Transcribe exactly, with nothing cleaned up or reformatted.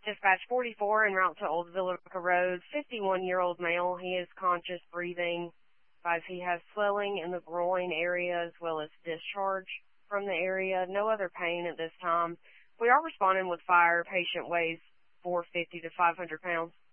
Dispatch forty-four en route to Old Villa Road, fifty-one-year-old male. He is conscious, breathing. Five, he has swelling in the groin area as well as discharge from the area. No other pain at this time. We are responding with fire. Patient weighs four hundred fifty to five hundred pounds.